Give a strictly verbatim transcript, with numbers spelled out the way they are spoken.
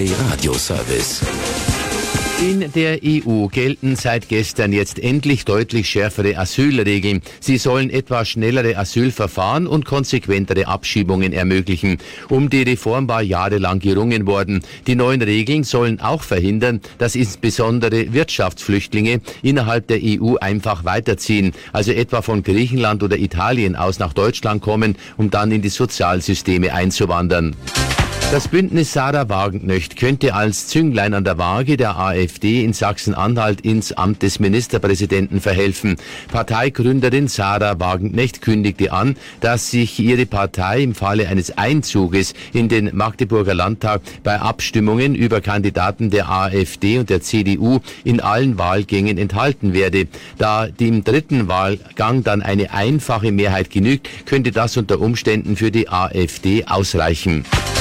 Radioservice. In der E U gelten seit gestern jetzt endlich deutlich schärfere Asylregeln. Sie sollen etwa schnellere Asylverfahren und konsequentere Abschiebungen ermöglichen. Um die Reform war jahrelang gerungen worden. Die neuen Regeln sollen auch verhindern, dass insbesondere Wirtschaftsflüchtlinge innerhalb der E U einfach weiterziehen, also etwa von Griechenland oder Italien aus nach Deutschland kommen, um dann in die Sozialsysteme einzuwandern. Das Bündnis Sahra Wagenknecht könnte als Zünglein an der Waage der AfD in Sachsen-Anhalt ins Amt des Ministerpräsidenten verhelfen. Parteigründerin Sahra Wagenknecht kündigte an, dass sich ihre Partei im Falle eines Einzuges in den Magdeburger Landtag bei Abstimmungen über Kandidaten der AfD und der C D U in allen Wahlgängen enthalten werde. Da dem dritten Wahlgang dann eine einfache Mehrheit genügt, könnte das unter Umständen für die AfD ausreichen.